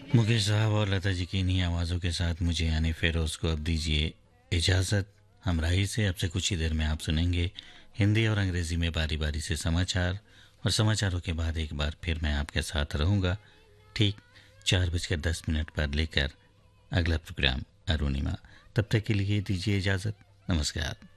मुकेश साहब और लता जी की इन्हीं आवाज़ों के साथ मुझे यानी फेरोज़ को अब दीजिए इजाज़त। हम राही से अब से कुछ ही देर में आप सुनेंगे हिंदी और अंग्रेज़ी में बारी बारी से समाचार, और समाचारों के बाद एक बार फिर मैं आपके साथ रहूँगा ठीक 4:10 पर लेकर अगला प्रोग्राम अरुणिमा। तब तक के लिए दीजिए इजाज़त। नमस्कार।